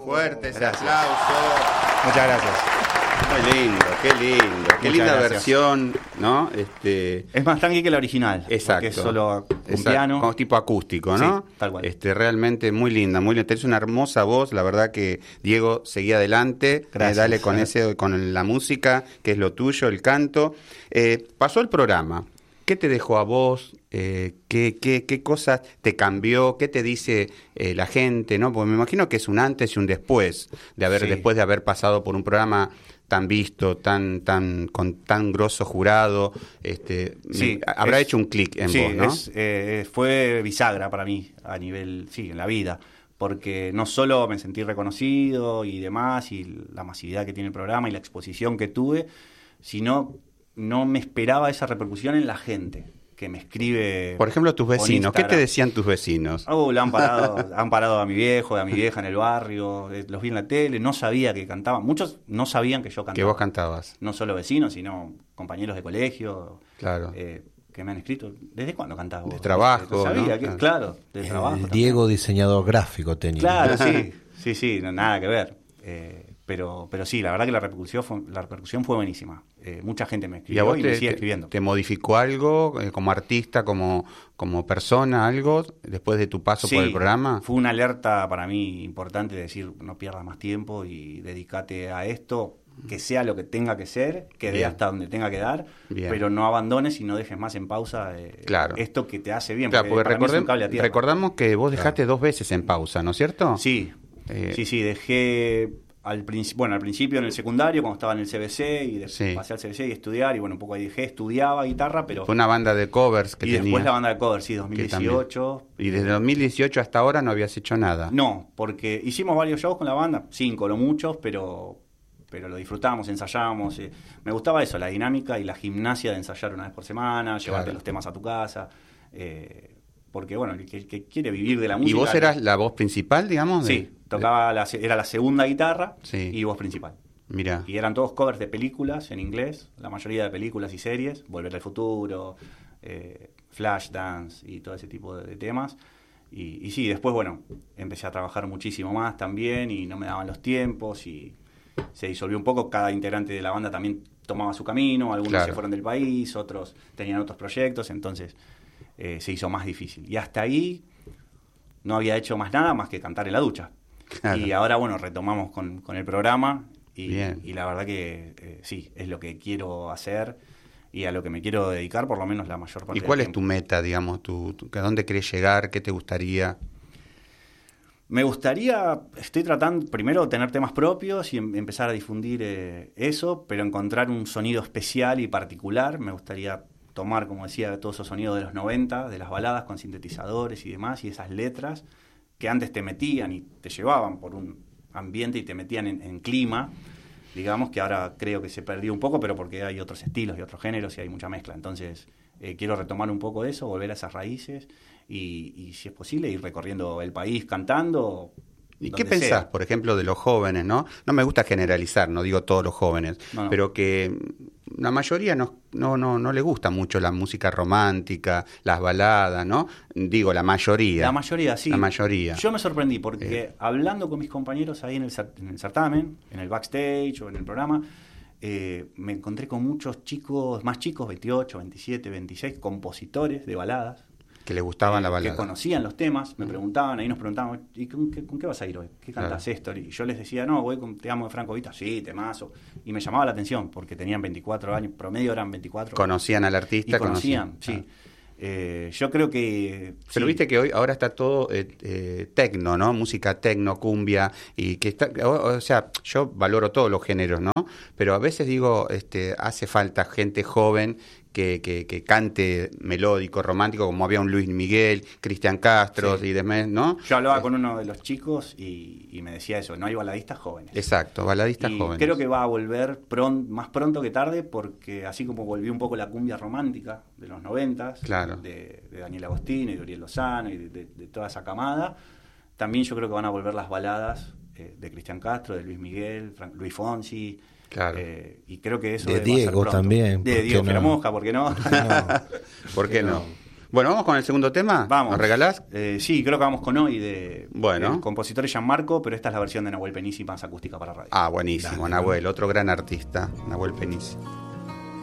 Fuerte ese Gracias. aplauso. Muchas gracias. Muy lindo, qué lindo. Qué linda gracias. versión, ¿no? Es más tranqui que la original. Exacto. Porque es solo un Exacto, piano. como tipo acústico, ¿no? Sí, tal cual. Realmente muy linda, muy linda. Tenés una hermosa voz, la verdad que Diego, seguí adelante. Gracias. Dale con la música, que es lo tuyo, el canto. Pasó el programa. ¿Qué te dejó a vos? ¿Qué cosas te cambió? ¿Qué te dice la gente? ¿No? Porque me imagino que es un antes y un después después de haber pasado por un programa tan visto, con tan grosso jurado, habrá hecho un clic en vos, ¿no? Fue bisagra para mí a nivel, en la vida, porque no solo me sentí reconocido y demás, y la masividad que tiene el programa y la exposición que tuve, sino no me esperaba esa repercusión en la gente que me escribe. Por ejemplo, tus vecinos, ¿qué te decían tus vecinos? Le han parado a mi viejo, a mi vieja en el barrio, los vi en la tele, no sabía que cantaba. Muchos no sabían que yo cantaba. Que vos cantabas. No solo vecinos, sino compañeros de colegio. Claro. Que me han escrito. ¿Desde cuándo cantabas vos? De trabajo, sabía, ¿no? Claro, de trabajo. Diego, diseñador gráfico, tenía. Claro, sí, nada que ver. Pero sí, la verdad que la repercusión fue buenísima. Mucha gente me escribió y me sigue escribiendo. ¿Te modificó algo como artista, como persona, algo después de tu paso por el programa? Fue una alerta para mí importante de decir, no pierdas más tiempo y dedícate a esto, que sea lo que tenga que ser, que dé hasta donde tenga que dar, pero no abandones y no dejes más en pausa esto que te hace bien. Claro, porque para mí es un cable a tierra. recordamos que vos dejaste 2 veces en pausa, ¿no es cierto? Sí, dejé al principio en el secundario, cuando estaba en el CBC, y después pasé al CBC y estudiar, y un poco ahí dejé, estudiaba guitarra, pero... Fue una banda de covers que tenías. Y después la banda de covers, 2018. Y desde 2018 hasta ahora no habías hecho nada. No, porque hicimos varios shows con la banda, 5 lo muchos, pero lo disfrutábamos, ensayábamos. Me gustaba eso, la dinámica y la gimnasia de ensayar una vez por semana, llevarte los temas a tu casa... porque el que quiere vivir de la música... ¿Y vos eras la voz principal, digamos? Sí, era la segunda guitarra y voz principal. Mirá. Y eran todos covers de películas en inglés, la mayoría de películas y series, Volver al Futuro, Flashdance y todo ese tipo de temas. Y sí, después, empecé a trabajar muchísimo más también y no me daban los tiempos y se disolvió un poco. Cada integrante de la banda también tomaba su camino, algunos se fueron del país, otros tenían otros proyectos, entonces... se hizo más difícil. Y hasta ahí no había hecho más nada más que cantar en la ducha. Claro. Y ahora, retomamos con el programa y la verdad que sí, es lo que quiero hacer y a lo que me quiero dedicar por lo menos la mayor parte del tiempo. ¿Y cuál es tu meta, digamos? ¿A dónde querés llegar? ¿Qué te gustaría? Me gustaría, estoy tratando primero de tener temas propios y empezar a difundir eso, pero encontrar un sonido especial y particular. Me gustaría tomar, como decía, todos esos sonidos de los 90, de las baladas con sintetizadores y demás, y esas letras que antes te metían y te llevaban por un ambiente y te metían en clima, digamos, que ahora creo que se perdió un poco, pero porque hay otros estilos y otros géneros y hay mucha mezcla. Entonces, quiero retomar un poco eso, volver a esas raíces y si es posible, ir recorriendo el país cantando. ¿Y qué pensás, por ejemplo, de los jóvenes, no? No me gusta generalizar, no digo todos los jóvenes, pero que la mayoría no le gusta mucho la música romántica, las baladas, ¿no? Digo, la mayoría. La mayoría, sí. La mayoría. Yo me sorprendí porque hablando con mis compañeros ahí en el certamen, en el backstage o en el programa, me encontré con muchos chicos, más chicos, 28, 27, 26, compositores de baladas. Que les gustaban la balada. Que conocían los temas, me preguntaban, ahí nos preguntaban, ¿y con qué vas a ir hoy? ¿Qué cantas esto? Y yo les decía, no, voy con Te amo de Franco Vita, sí, temazo. Y me llamaba la atención, porque tenían 24 años, promedio eran 24. Conocían al artista. Y conocían, sí. Yo creo que... Pero viste que ahora está todo tecno, ¿no? Música tecno, cumbia, y que está... O sea, yo valoro todos los géneros, ¿no? Pero a veces digo, hace falta gente joven que cante melódico, romántico, como había un Luis Miguel, Cristian Castro y demás, ¿no? Yo hablaba con uno de los chicos y me decía eso, no hay baladistas jóvenes. Exacto, baladistas jóvenes. Creo que va a volver más pronto que tarde, porque así como volvió un poco la cumbia romántica de los 90, de Daniel Agostino y de Uriel Lozano y de toda esa camada, también yo creo que van a volver las baladas de Cristian Castro, de Luis Miguel, Luis Fonsi. Claro. Y creo que eso de Diego también. De Diego Mosca, ¿por qué no? ¿Por qué no? Bueno, ¿vamos con el segundo tema? Vamos. ¿Nos regalás? Sí, creo que vamos con Hoy de Bueno. el compositor es Gianmarco, pero esta es la versión de Nahuel Penisi, Panza Acústica para Radio. Ah, buenísimo, Dale, Nahuel, otro gran artista, Nahuel Penisi.